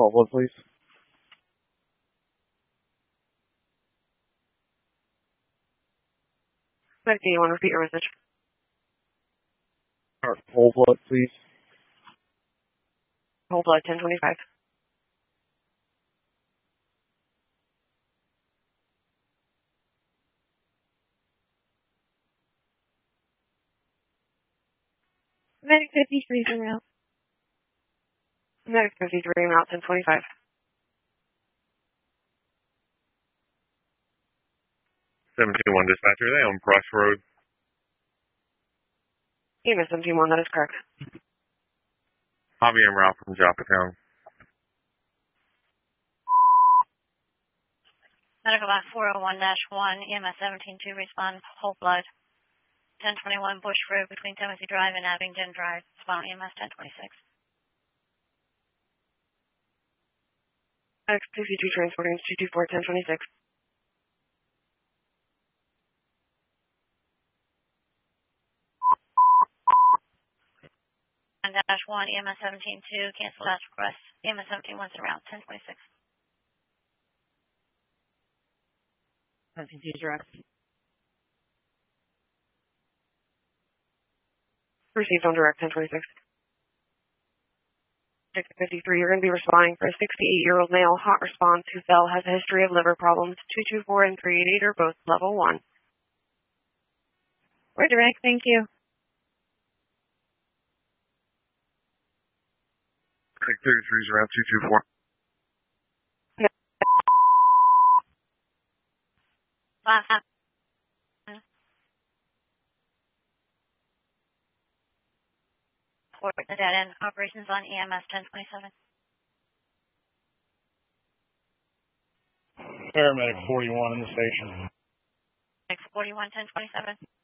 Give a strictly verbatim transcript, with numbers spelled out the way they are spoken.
Whole blood, please. Medic, do you want to repeat your message? Alright, whole blood, please. Whole blood, ten twenty-five. Medic fifty-three is en route. Medic fifty-three, route ten twenty-five. seven two one dispatcher, they on Crossroad. E M S seven two one, that is correct. Javier route from Joppa Town. Medical Box four oh one dash one, E M S seventeen two, respond, whole blood. ten twenty-one Bush Road between Timothy Drive and Abingdon Drive, respond E M S ten twenty-six. Medic fifty-two transporting two two four, ten twenty-six. Dash one, E M S seventeen two, cancel dash request. E M S seventeen one's around ten twenty-six. seventeen two direct. Received on direct ten twenty-six. fifty-three, you're going to be responding for a sixty-eight-year-old male, hot response, who fell, has a history of liver problems. two two four and three eighty-eight are both level one. We're direct, thank you. six thirty-three is around two two four. Last half. For the dead end operations on E M S ten twenty-seven. Paramedic forty-one in the station. forty-one ten twenty-seven.